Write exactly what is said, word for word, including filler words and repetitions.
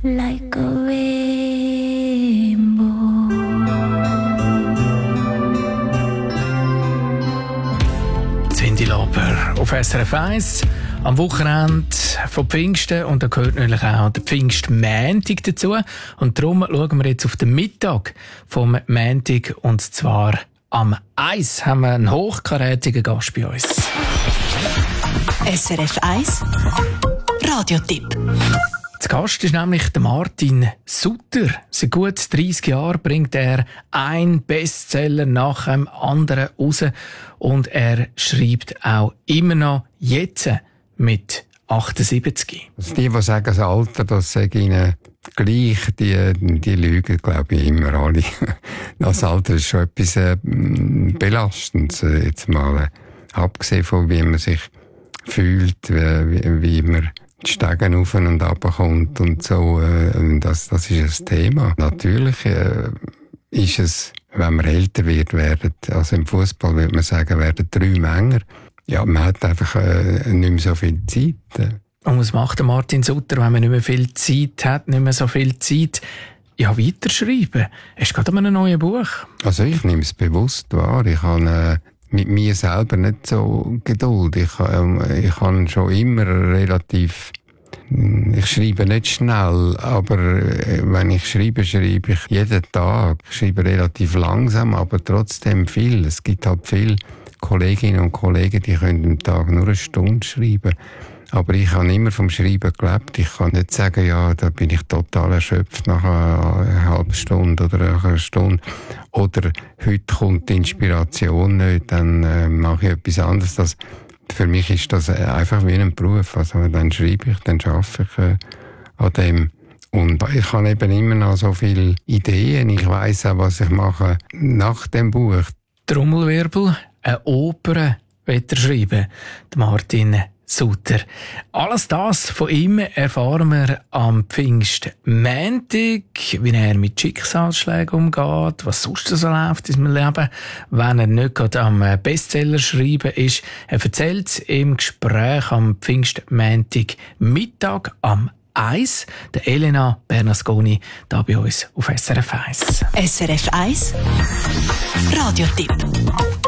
like a rainbow. Cindy Lauper auf S R F eins am Wochenende von Pfingsten, und da gehört natürlich auch der Pfingstmontag dazu, und darum schauen wir jetzt auf den Mittag vom Montag, und zwar am eins haben wir einen hochkarätigen Gast bei uns. S R F eins Radiotipp. Der Gast ist nämlich der Martin Sutter. Seit gut dreissig Jahren bringt er einen Bestseller nach dem anderen raus, und er schreibt auch immer noch jetzt mit achtundsiebzig. Also die, die sagen, das Alter, das sage ihnen gleich, die, die lügen, glaube ich, immer alle. Das Alter ist schon etwas äh, Belastendes, äh, jetzt mal äh, abgesehen von, wie man sich fühlt, wie, wie man die Stege auf und runter kommt und so. Äh, das, das ist ein Thema. Natürlich äh, ist es, wenn man älter wird, werden, also im Fußball würde man sagen, werden drei Männer. Ja, man hat einfach äh, nicht mehr so viel Zeit. Und was macht der Martin Sutter, wenn man nicht mehr viel Zeit hat, nicht mehr so viel Zeit? Ja, weiterschreiben. Hast du gerade an einem neuen Buch? Also ich nehme es bewusst wahr. Ich habe äh, mit mir selber nicht so Geduld. Ich, äh, ich habe schon immer relativ... Ich schreibe nicht schnell, aber äh, wenn ich schreibe, schreibe ich jeden Tag. Ich schreibe relativ langsam, aber trotzdem viel. Es gibt halt viele Kolleginnen und Kollegen, die können am Tag nur eine Stunde schreiben. Aber ich habe immer vom Schreiben gelebt. Ich kann nicht sagen, ja, da bin ich total erschöpft nach einer halben Stunde oder nach einer Stunde. Oder heute kommt die Inspiration nicht, dann äh, mache ich etwas anderes. Das, für mich ist das einfach wie ein Beruf. Also dann schreibe ich, dann arbeite ich äh, an dem. Und ich habe eben immer noch so viele Ideen. Ich weiss auch, was ich mache nach dem Buch. Trommelwirbel, eine Oper wird er schreiben, der Martin Sutter. Alles das von ihm erfahren wir am Pfingstmontag, wie er mit Schicksalsschlägen umgeht, was sonst so läuft in seinem Leben, wenn er nicht gerade am Bestseller schreiben ist. Er erzählt es im Gespräch am Pfingstmontag Mittag am eins, der Elena Bernasconi, da bei uns auf S R F eins. S R F eins Radiotipp.